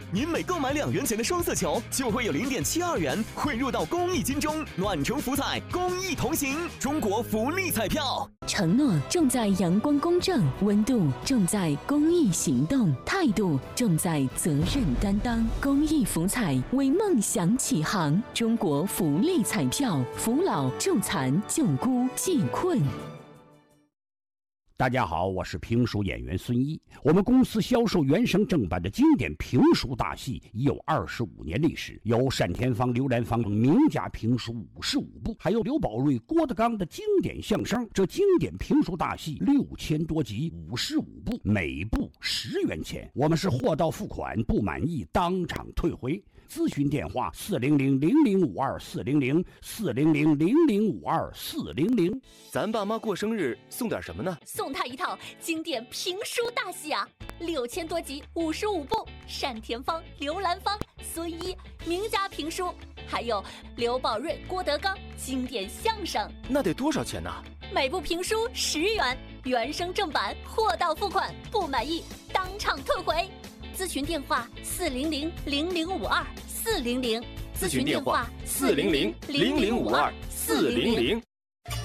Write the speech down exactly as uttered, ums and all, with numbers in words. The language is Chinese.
您每购买两元钱的双色球，就会有零点七二元汇入到公益金中，暖城福彩，公益同行，中国福利彩票。 承诺重在阳光公正，温度重在公益行动，态度重在责任担当。公益福彩为梦想起航，中国福利彩票，扶老助残救孤济困。 大家好，我是评书演员孙一。我们公司销售原声正版的经典评书大戏已有二十五年历史，有单田芳、刘兰芳名家评书五十五部，还有刘宝瑞、郭德纲的经典相声。这经典评书大戏六千多集，五十五部，每部十元钱。我们是货到付款，不满意当场退回。咨询电话：四零零零零五二四零零四零零零零五二四零零。 咱爸妈过生日送点什么呢？ 送他一套经典评书大戏啊，六千多集，五十五部，单田芳、刘兰芳、孙一名家评书，还有刘宝瑞、郭德纲经典相声。 那得多少钱呢？ 每部评书十元，原声正版，货到付款，不满意当场退回。咨询电话：四零零零零五二四零零。 咨询电话：四零零零零五二四零零。